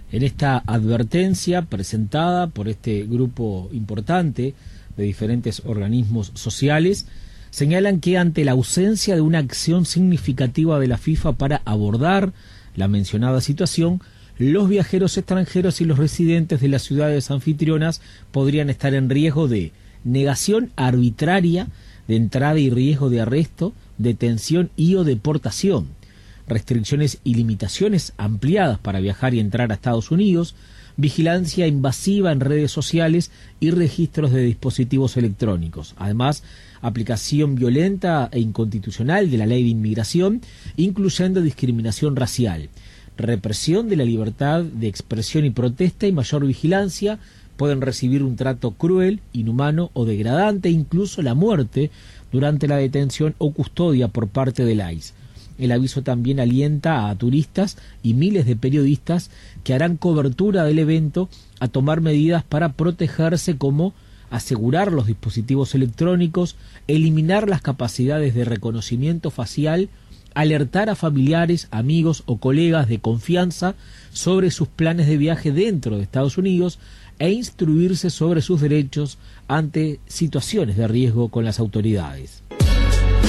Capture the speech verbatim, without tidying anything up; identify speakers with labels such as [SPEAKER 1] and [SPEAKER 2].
[SPEAKER 1] En esta advertencia presentada por este grupo importante de diferentes organismos sociales, señalan que ante la ausencia de una acción significativa de la FIFA para abordar la mencionada situación, los viajeros extranjeros y los residentes de las ciudades anfitrionas podrían estar en riesgo de negación arbitraria de entrada y riesgo de arresto, detención y o deportación, restricciones y limitaciones ampliadas para viajar y entrar a Estados Unidos, vigilancia invasiva en redes sociales y registros de dispositivos electrónicos. Además, aplicación violenta e inconstitucional de la ley de inmigración, incluyendo discriminación racial, represión de la libertad de expresión y protesta y mayor vigilancia. Pueden recibir un trato cruel, inhumano o degradante, incluso la muerte durante la detención o custodia por parte del I C E. El aviso también alienta a turistas y miles de periodistas que harán cobertura del evento a tomar medidas para protegerse, como asegurar los dispositivos electrónicos, eliminar las capacidades de reconocimiento facial, alertar a familiares, amigos o colegas de confianza sobre sus planes de viaje dentro de Estados Unidos e instruirse sobre sus derechos ante situaciones de riesgo con las autoridades.